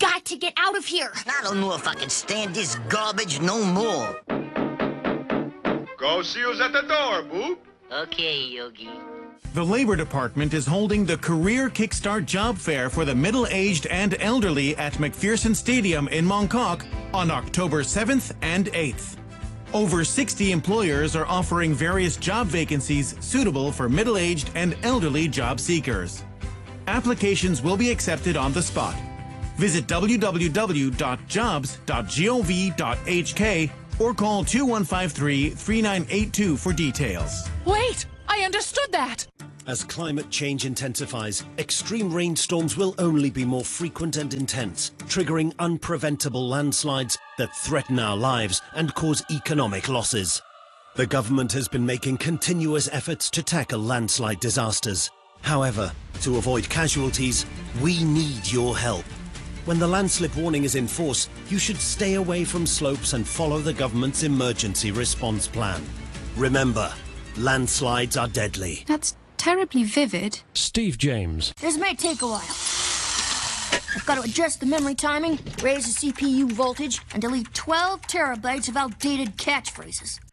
got to get out of here. I don't know if I can stand this garbage no more. Go see who's at the door, Boop. Okay, Yogi. The Labor Department is holding the Career Kickstart Job Fair for the middle-aged and elderly at McPherson Stadium in Mongkok on October 7th and 8th. Over 60 employers are offering various job vacancies suitable for middle-aged and elderly job seekers. Applications will be accepted on the spot. Visit www.jobs.gov.hk or call 2153-3982 for details. Wait, I understood that. As climate change intensifies, extreme rainstorms will only be more frequent and intense, triggering unpreventable landslides that threaten our lives and cause economic losses. The government has been making continuous efforts to tackle landslide disasters. However, to avoid casualties, we need your help. When the landslip warning is in force, you should stay away from slopes and follow the government's emergency response plan. Remember, landslides are deadly. That's terribly vivid. Steve James. This may take a while. I've got to adjust the memory timing, raise the CPU voltage, and delete 12 terabytes of outdated catchphrases.